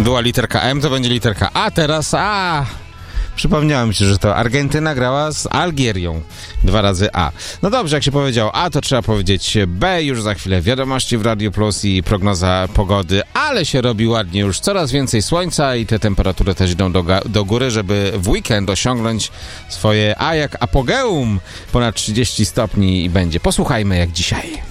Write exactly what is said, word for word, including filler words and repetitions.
Była literka M, to będzie literka A, teraz A. Przypomniało mi się, że to Argentyna grała z Algierią. Dwa razy A. No dobrze, jak się powiedział A, to trzeba powiedzieć B. Już za chwilę wiadomości w Radio Plus i prognoza pogody, ale się robi ładnie, już coraz więcej słońca i te temperatury też idą do, do góry, żeby w weekend osiągnąć swoje A jak apogeum. Ponad trzydzieści stopni i będzie. Posłuchajmy jak dzisiaj.